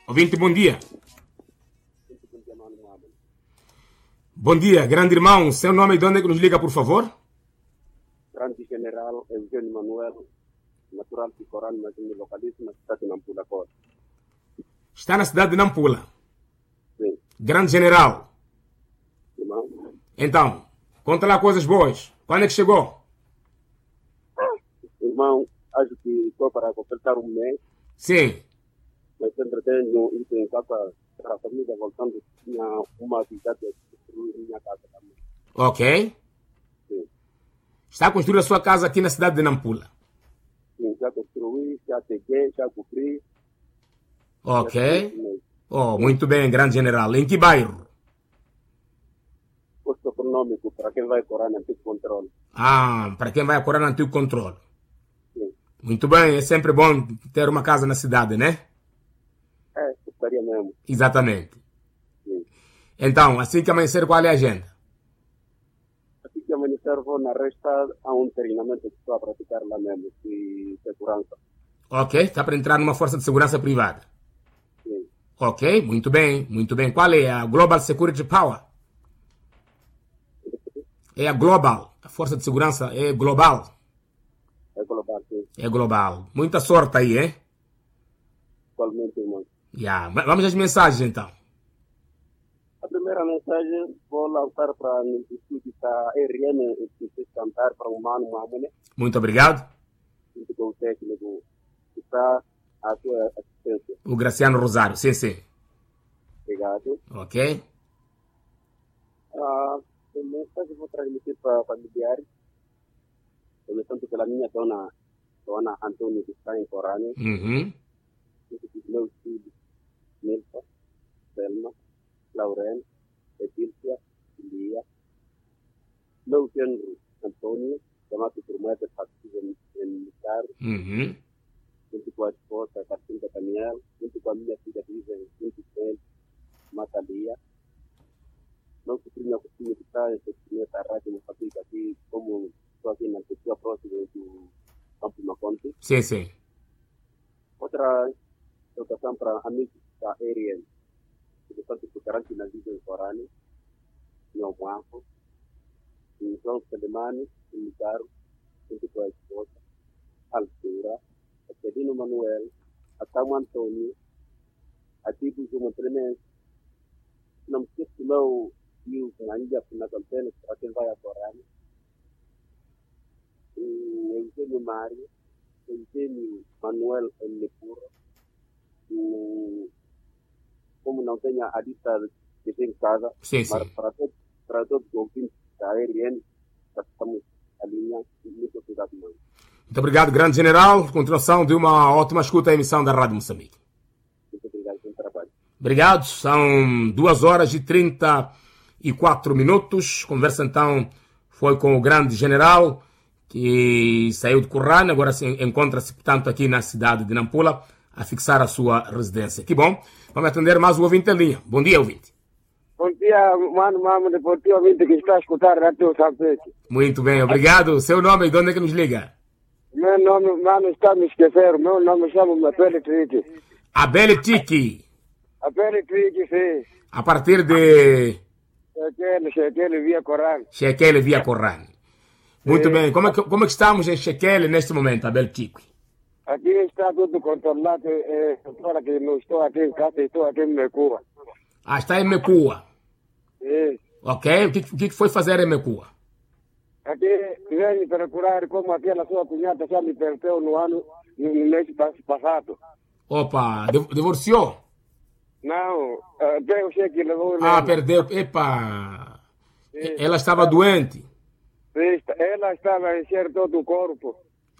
Ouvinte, bom dia. Bom dia, grande irmão. Seu nome e de onde é que nos liga, por favor? Grande General Eugênio Manuel, natural de Corano, mas me localizo na cidade de Nampula. Está na cidade de Nampula. Sim. Grande General. Irmão? Então, conta lá coisas boas. Quando é que chegou? Irmão, acho que estou para completar um mês, Sim. mas sempre tenho ido em casa para a família, voltando, tinha uma atividade de construir minha casa também. Ok. Sim. Está a construir a sua casa aqui na cidade de Nampula. Sim, já construí, já peguei, já cobri. Ok. Oh, muito bem, grande General. Em que bairro? Posto econômico, para quem vai corar no antigo controle. Ah, para quem vai a Corona Antigo Controle. Sim. Muito bem, é sempre bom ter uma casa na cidade, né? Gostaria mesmo. Exatamente. Sim. Então, assim que amanhecer, qual é a agenda? Assim que amanhecer, vou na resta a um treinamento que estou a praticar lá mesmo, de segurança. Ok, está para entrar numa força de segurança privada. Sim. Ok, muito bem, muito bem. Qual é a Global Security Power? É a Global. A força de segurança é global. É global, sim. É global. Muita sorte aí, hein? Atualmente, irmão. Yeah. Vamos às mensagens, então. A primeira mensagem vou lançar para o estúdio da RN, que se cantar para o Mano Mamone, Muito obrigado. junto com o técnico que está à sua assistência. O Graciano Rosário. Sim, sim. Obrigado. Ok. A mensagem vou transmitir para familiares, começando pela minha dona Antônia, que está em Corânia, Uhum. junto com os meus filhos, Nilson, Selma, Lauren, Edilcia, Lia, meu genro Antônio, chamado por Moeda Partido em Militar, Uhum. junto com a esposa Catinta Daniel, junto com a minha filha Vivian, junto com ele, Matalia. Não suprimir a costume de estar em a rádio Moçambique aqui, como estou aqui na pessoa próxima do Campo Maconte. Sim, sim. Outra educação para amigos da RN, que estão se garante na vida em Corânia, em Almoafo, em João Selemani, em Migaro, junto com a esposa, Altura, a Celino Manuel, a Tamo Antônio, a Tibo Juma Clemente, não me esqueço não o Mandia na Campena, para quem vai a Corânia, o Eugênio Mário, o Eugênio Manuel em Nepura, como não tenha a lista que tem em casa, Sim, mas sim. para todos os ouvintes da RN, estamos alinhados e muito obrigado, mãe. Muito obrigado, grande General. Continuação de uma ótima escuta à emissão da Rádio Moçambique. Muito obrigado pelo trabalho. Obrigado. São 2 horas e 34 minutos. Conversa então foi com o grande General, que saiu de Corrânia, agora encontra-se, portanto, aqui na cidade de Nampula, a fixar a sua residência. Que bom. Vamos atender mais o ouvinte em linha. Bom dia, ouvinte. Bom dia, mano, deportivamente que está a escutar a teu tapete. Muito bem, obrigado. Seu nome e de onde é que nos liga? Meu nome, mano, está a me esquecer. Meu nome chama-me Apele Trique. Abel Tiki. Apele Trique, sim. A partir de Shekel via Corão. Shekel via Corrânia. Muito bem. Como é que estamos em Shekel neste momento, Abel Tiki? Aqui está tudo controlado. Agora que não estou aqui em casa, estou aqui em Mecua. Ah, está em Mecua. Sim. Ok. O que foi fazer em Mecua? Aqui vem procurar como aquela sua cunhada já me perdeu no mês passado. Opa, divorciou? Não, até o cheque levou. Ah, perdeu. Epa. Ela estava doente. Ela estava a encher todo o corpo.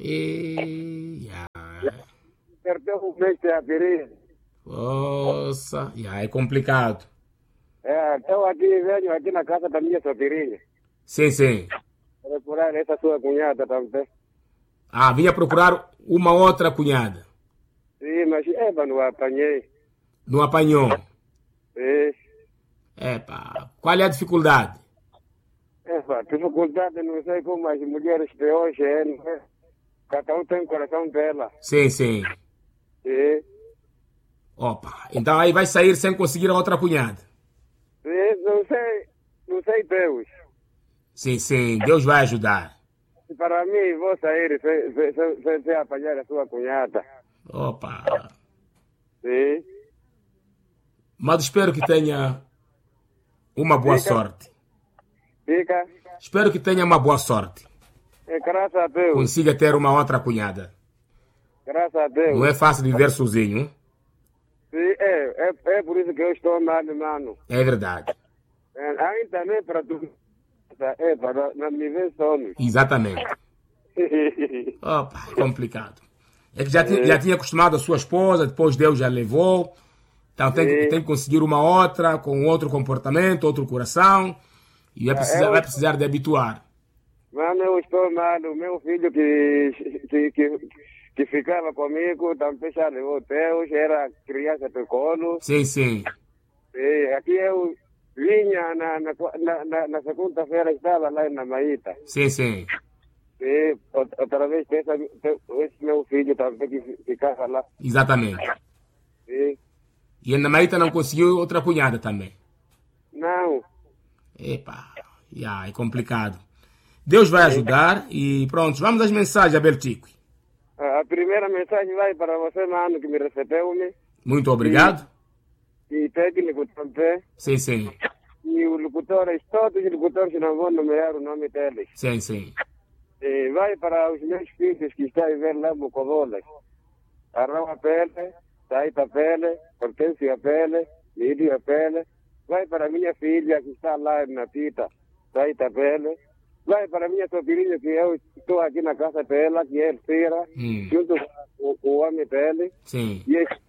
Perdeu o mês de abril. Nossa, é complicado. Então aqui venho aqui na casa da minha sobrinha. Sim, sim. Procurar essa sua cunhada também. Ah, vinha procurar uma outra cunhada. Sim, mas não apanhei. Não apanhou. Sim. Epa, qual é a dificuldade? Dificuldade, não sei como as mulheres de hoje não é? Cada um tem o coração dela. Sim, sim. Sim. Opa, então aí vai sair sem conseguir a outra cunhada. Não sei Deus. Sim, Deus vai ajudar. Para mim, vou sair sem apanhar a sua cunhada. Opa. Sim. Mas espero que tenha uma boa sorte. Fica. Espero que tenha uma boa sorte. Graças a Deus. Consiga ter uma outra cunhada. Graças a Deus. Não é fácil viver sozinho. Sim, é por isso que eu estou mal, mano. É verdade. Ainda nem para tu. É para não me ver sono. Exatamente. Opa, é complicado. É que já tinha acostumado a sua esposa, depois Deus já levou. Então tem que conseguir uma outra, com outro comportamento, outro coração. E vai precisar de habituar. Mano, eu estou mal. O meu filho que ficava comigo também já levou Deus, era criança de colo. Sim. E aqui eu vinha na segunda-feira, estava lá na Maíta. Sim. E outra vez esse meu filho também que ficava lá. Exatamente. E a Maíta não conseguiu outra cunhada também? Não. Epa, é complicado. Deus vai ajudar e pronto, vamos às mensagens, Abel Tico. A primeira mensagem vai para você, mano, que me recebeu-me. Muito obrigado. E técnico também. Sim. E os locutores, todos os locutores não vão nomear o nome deles. Sim. E vai para os meus filhos que estão a ver lá no Cobolas. Arrão a Pele, Taita Pele, Hortêncio a Pele, Lídio a Pele. Vai para minha filha que está lá na Tita, Taita Pele. Vai para minha sobrinha que eu estou aqui na casa dela, que é Elcira, junto com o homem dele. Sim.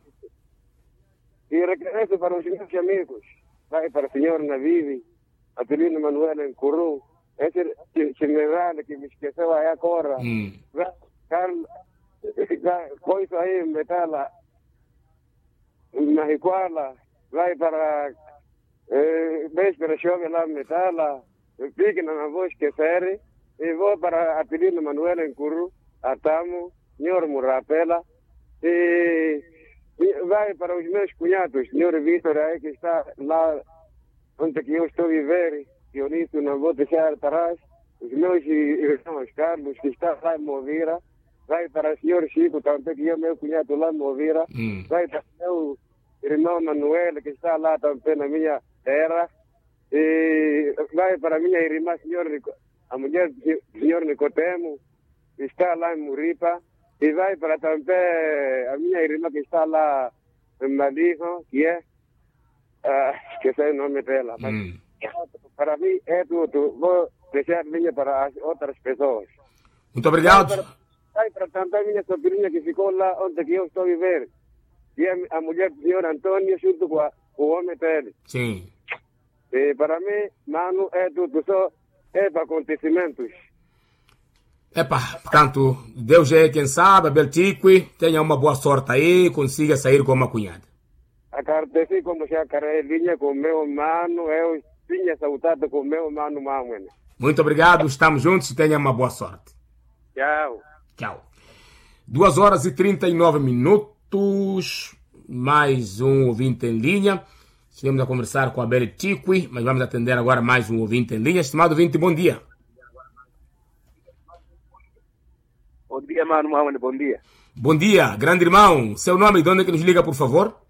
E regresso para os meus amigos. Vai para o senhor Navivi, Adelino Manuel em Curu, esse general que me esqueceu aí agora. Carlos, coisa aí, metala, na Riquala, vai para véspera chove lá, metala. Fique na voz que serve e vou para Adelino Manuel em Curu, Atamo, senhor Murapela e vai para os meus cunhados, senhor Vitor aí que está lá onde que eu estou a viver, que eu nisso não vou deixar atrás, os meus irmãos Carlos que está lá em Movira, vai para o senhor Chico também que é meu cunhado lá em Movira, vai para o meu irmão Manuel que está lá também na minha terra. E vai para a minha irmã, a mulher do senhor Nicotemo, que está lá em Muripa, e vai para também a minha irmã que está lá em Malijo, que é, esqueci o nome dela, mas para mim é tudo, vou deixar linha para as outras pessoas. Muito obrigado. Vai para também a minha sobrinha que ficou lá onde que eu estou a viver, que é a mulher do senhor Antônio, junto com o homem dele. Sim. E para mim, mano, é tudo só para acontecimentos. Portanto, Deus é quem sabe, Abel Tico, tenha uma boa sorte aí, consiga sair com uma cunhada. Aconteci como já vinha com meu mano, eu tinha saudade com meu mano, mano. Muito obrigado, estamos juntos e tenha uma boa sorte. Tchau. 2h39, mais um ouvinte em linha. Estivemos a conversar com a Abel Tico, mas vamos atender agora mais um ouvinte em linha. Estimado ouvinte, bom dia. Bom dia, mano, bom dia. Bom dia, grande irmão. Seu nome e de onde é que nos liga, por favor?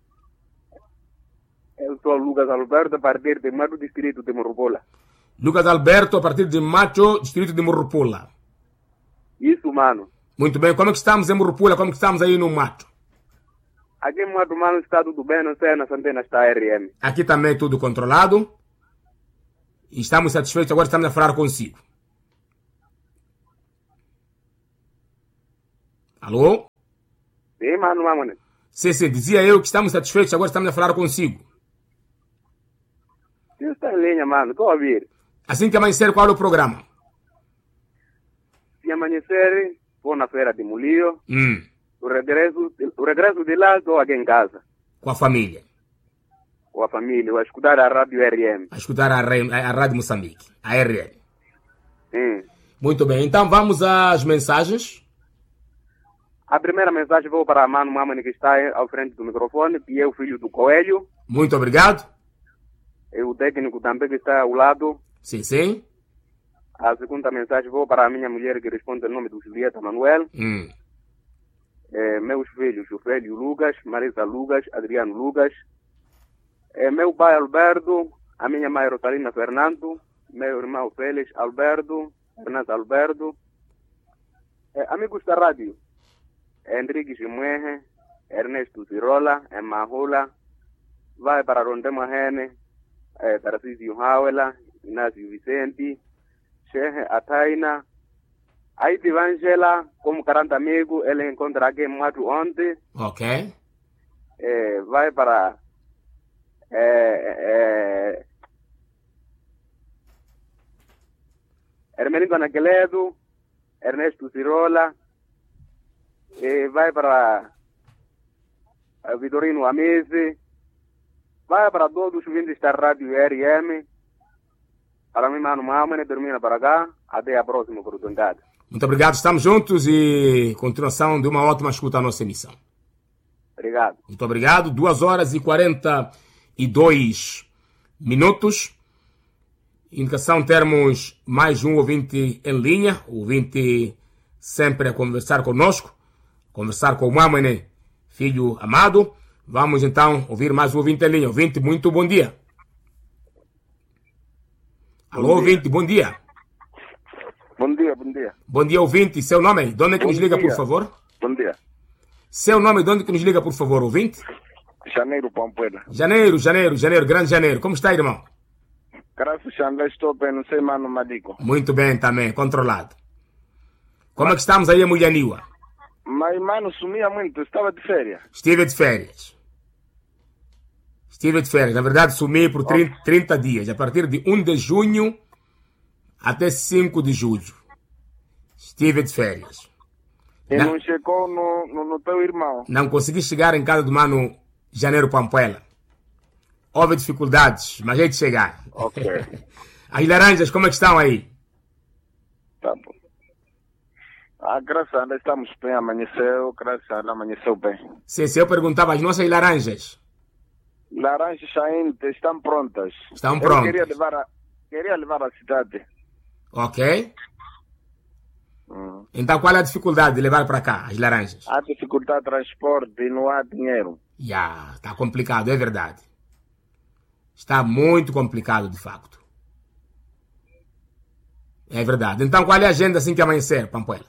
Eu sou Lucas Alberto, a partir de Mato, distrito de Morropola. Lucas Alberto, a partir de Mato, distrito de Morropola. Isso, mano. Muito bem. Como é que estamos em Morropola? Como é que estamos aí no Mato? Aqui em Mato, mano, está tudo bem, não sei, nas antenas está RM. Aqui também tudo controlado. E estamos satisfeitos, agora estamos a falar consigo. Alô? Sim, mano. Sim, dizia eu que estamos satisfeitos, agora estamos a falar consigo. Você está em linha, mano, estou a ouvir. Assim que amanhecer, qual é o programa? Se amanhecer, vou na feira de Mulio. O regresso de lá, estou aqui em casa. Com a família? Com a família, vou escutar a rádio RM. A escutar a Rádio Moçambique, a RM. Sim. Muito bem, então vamos às mensagens. A primeira mensagem vou para a Mano Mamani, que está ao frente do microfone, que é o filho do Coelho. Muito obrigado. E o técnico também que está ao lado. Sim, sim. A segunda mensagem vou para a minha mulher, que responde o nome do Julieta Manuel. Meus filhos, o Félio Lucas, Marisa Lucas, Adriano Lucas. Meu pai Alberto, a minha mãe Rosalina Fernando, meu irmão Félix Alberto, Renato Alberto. Amigos da rádio, Henrique Chimuehe, Ernesto Cirola, Emma Rola, vai para Rondema Hene, Tarcísio Hauela, Inácio Vicente, Shehe Ataina, Aiti Vangela, como 40 amigos, ele encontra aqui em Mato ontem. Ok. Vai para Hermenito Anaqueledo, Ernesto Cirola, vai para Vitorino Amese, vai para todos os ouvintes da Rádio RM. Para mim, Mano Mamani, termina para cá. Até a próxima oportunidade. Muito obrigado, estamos juntos e continuação de uma ótima escuta à nossa emissão. Obrigado. Muito obrigado. 2 horas e 42 minutos. Indicação, termos mais um ouvinte em linha. O ouvinte sempre a conversar conosco. Conversar com o Mamani, filho amado. Vamos então ouvir mais um ouvinte em linha. Ouvinte, muito bom dia. Alô, ouvinte, bom dia. Bom dia, bom dia. Bom dia, ouvinte. Seu nome? De onde é que nos liga, por favor? Bom dia. Seu nome, de onde é que nos liga, por favor, ouvinte? Janeiro, Pampuela. Janeiro, Grande Janeiro. Como está, irmão? Graças a Deus, estou bem, não sei, Mano Madico. Muito bem também, controlado. Como é que estamos aí em Mulhaniwa? Mas, mano, sumia muito, estava de férias. Estive de férias. Na verdade, sumi por 30 dias, a partir de 1 de junho até 5 de julho. Estive de férias. E não chegou no teu irmão? Não consegui chegar em casa do Mano Janeiro Pampuela. Houve dificuldades, mas hei de chegar. Ok. As laranjas, como é que estão aí? Tá bom. Graças a Deus estamos bem, amanheceu, graças a Deus amanheceu bem. Sim, se eu perguntava as nossas laranjas. Laranjas ainda estão prontas. Estão prontas. Eu queria levar à cidade. Ok. Então qual é a dificuldade de levar para cá as laranjas? Há dificuldade de transporte e não há dinheiro. Está complicado, é verdade. Está muito complicado, de facto. É verdade. Então qual é a agenda assim que amanhecer, Pampuela?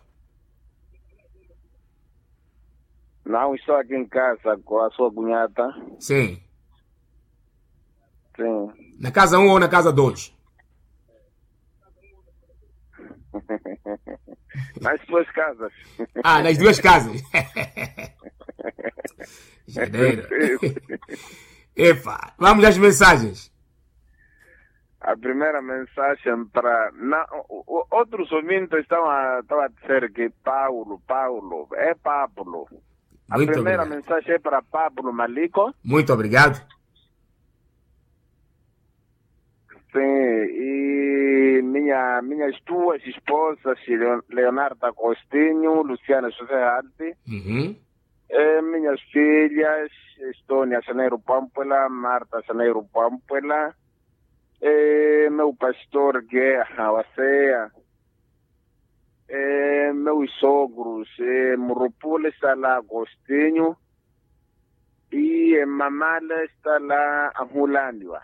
Não, estou aqui em casa com a sua cunhada. Sim. Sim. Na casa 1 ou na casa 2? Nas duas casas. Nas 2 casas. Janeiro. Epa, vamos às mensagens. A primeira mensagem para... outros ouvintes estão a dizer que Paulo. É Pablo. A Muito primeira obrigado. mensagem é para Pablo Malico. Muito obrigado. Sim, e minhas duas esposas, Leonardo Agostinho, Luciana José Arte. Minhas filhas, Estônia Janeiro Pampuela, Marta Janeiro Pampuela. Meu pastor Guerra Wacea. Meus sogros, Murupula está lá Agostinho. E Mamala está lá a Mulândia.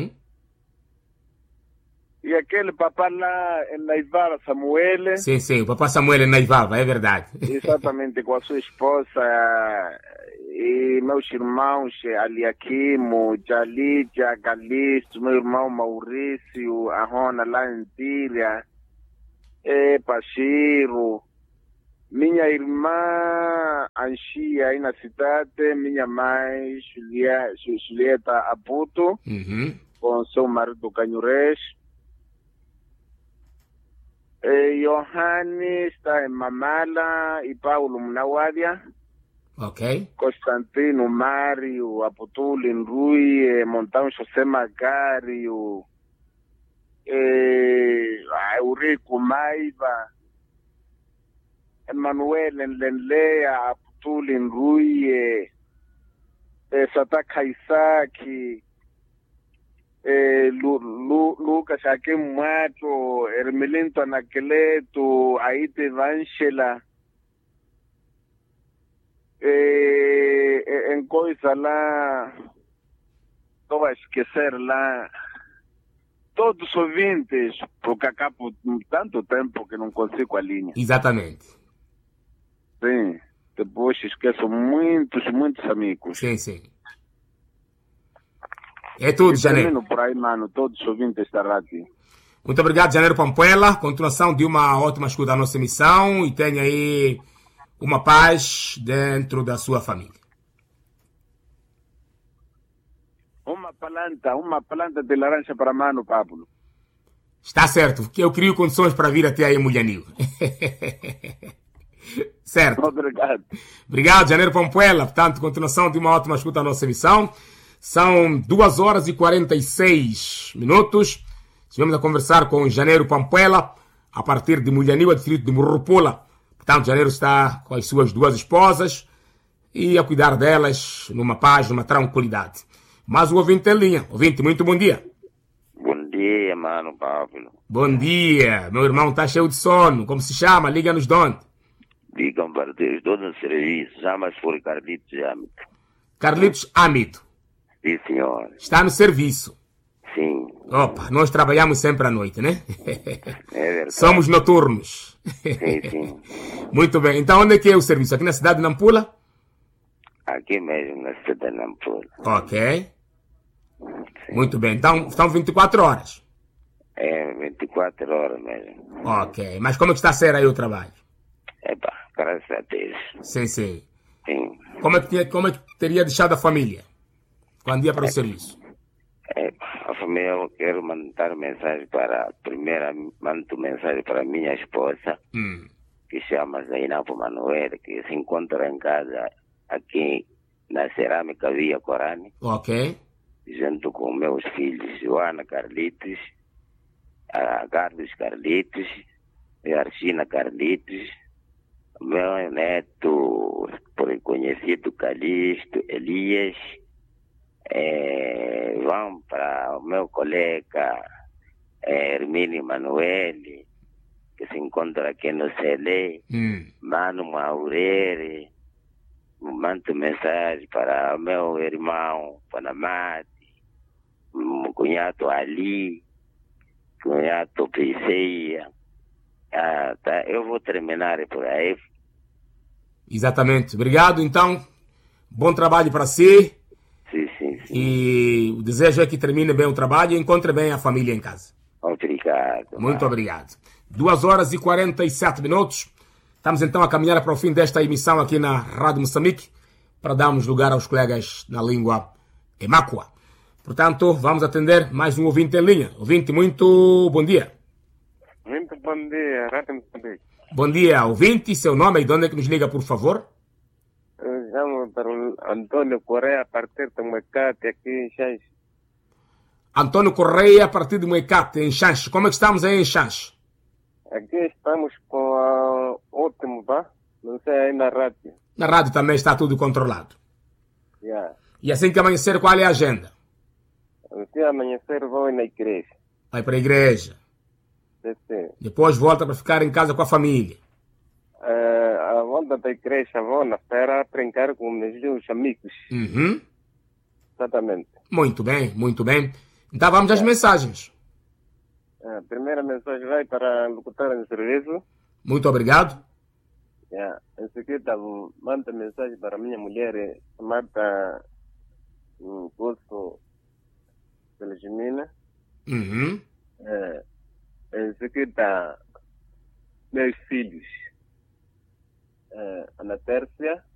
E aquele papá lá em Naivara, Samuel. Sim, o papá Samuel em Naivava, é verdade. Exatamente, com a sua esposa e meus irmãos, Aliaquimo, Jalidia, Galisto, meu irmão Maurício, a Rona lá em Tília, Pachiro, minha irmã Anchia aí na cidade, minha mãe Julieta Abuto, com seu marido Canhures. Johannes está em Mamala e Paulo Munawadia. Ok. Constantino Mário, Aputulin Rui, Montão José Magário, Eurico Maiva, Emmanuel Nlenlea, Aputuli Nruye, Sataka Isaki, Lucas Hakim Mato, Hermelinto Anacleto, Aite Vanchela, en coisa lá, não vai esquecer lá, todos os ouvintes, porque acabo tanto tempo que não consigo a linha. Exatamente. Sim, depois esqueço muitos amigos. Sim, sim. É tudo, Janeiro. Termino por aí, mano, todos os ouvintes da rádio. Muito obrigado, Janeiro Pampuela. Continuação de uma ótima escuta da nossa emissão e tenha aí uma paz dentro da sua família. Uma planta de laranja para mano, Pablo. Está certo, que eu crio condições para vir até aí, Mulhanil. Certo. Obrigado. Obrigado, Janeiro Pampuela. Portanto, continuação de uma ótima escuta da nossa emissão. São 2 horas e 46 minutos. Estivemos a conversar com Janeiro Pampuela, a partir de Mulhanil, distrito de Murrupula. Portanto, Janeiro está com as suas 2 esposas e a cuidar delas numa paz, numa tranquilidade. Mas o ouvinte em linha. Ouvinte, muito bom dia. Bom dia, mano, Pablo. Bom dia. Meu irmão está cheio de sono. Como se chama? Liga-nos de onde? Digam para Deus, estou no serviço. Chama-se por Carlitos Âmito. Carlitos Âmito. Sim, senhor. Está no serviço. Sim. Opa, nós trabalhamos sempre à noite, né? É verdade. Somos noturnos. Sim, sim. Muito bem. Então, onde é que é o serviço? Aqui na cidade de Nampula? Aqui mesmo, na cidade de Nampula. Ok. Muito bem. Então, estão 24 horas. É, 24 horas mesmo. Ok. Mas como é que está a ser aí o trabalho? Epa, graças a Deus. Sim, sim. Sim. Como é que teria deixado a família quando ia para o serviço? Epa, a família, eu quero mandar mensagem para... Primeiro, mando mensagem para minha esposa, que chama Zainapo Manuel, que se encontra em casa aqui na Cerâmica Via Corane. Ok. Junto com meus filhos, Joana Carlitos, a Carlos Carlitos, e Archina Carlitos, meu neto, por conhecido Calixto, Elias, vão para o meu colega Hermínio Manuel, que se encontra aqui no Celé, Mano Maureire. Mando mensagem para o meu irmão Panamate, meu cunhado Ali, cunhado Piseia. Tá, eu vou terminar por aí. Exatamente. Obrigado, então. Bom trabalho para si. Sim, sim, sim. E o desejo é que termine bem o trabalho e encontre bem a família em casa. Obrigado. Muito obrigado. 2 horas e 47 minutos. Estamos então a caminhar para o fim desta emissão aqui na Rádio Moçambique para darmos lugar aos colegas na língua Emáqua. Portanto, vamos atender mais um ouvinte em linha. Ouvinte, muito bom dia. Muito bom dia, Rádio Moçambique. Bom dia, ouvinte. Seu nome e de onde é que nos liga, por favor? Eu chamo para o Antônio Correia, a partir de Moecate, aqui em Xanxe. Antônio Correia, a partir de Moecate, em Xanxe. Como é que estamos aí em Xanxe? Aqui estamos com a ótimo, pá? Não sei aí na rádio. Na rádio também está tudo controlado. Yeah. E assim que amanhecer, qual é a agenda? Se amanhecer, vou na igreja. Vai para a igreja. Sim. Depois volta para ficar em casa com a família. A volta da igreja, vou na feira brincar com meus amigos. Uhum. Exatamente. Muito bem, muito bem. Então vamos às mensagens. A primeira mensagem vai para locutor em serviço. Muito obrigado. Yeah. Em seguida, manda mensagem para minha mulher, Marta Poço Felizmina. Uhum. Em seguida, meus filhos, Ana Tércia,